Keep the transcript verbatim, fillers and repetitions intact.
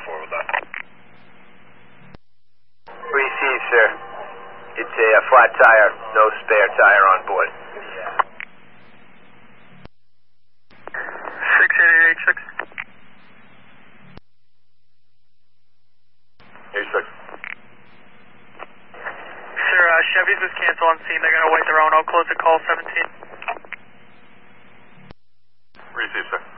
four with that. Received, sir. It's a, a flat tire, no spare tire on board. six eight eight six. eighty-six. Sir, uh, Chevy's was canceled on scene. They're going to wait their own. I'll close the call seventeen. Received, sir.